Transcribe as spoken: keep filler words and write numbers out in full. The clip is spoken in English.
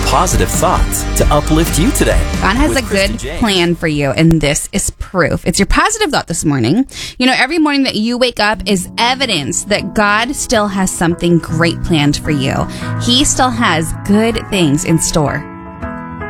positive thoughts to uplift you today. God has with a Kristen good James. plan for you, and this is proof. It's your positive thought this morning. You know, every morning that you wake up is evidence that God still has something great planned for you. He still has good things in store.